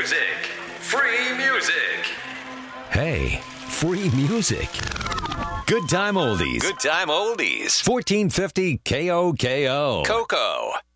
music. Free music. Hey, free music. Good time oldies. Good time oldies. 1450 KOKO. Coco.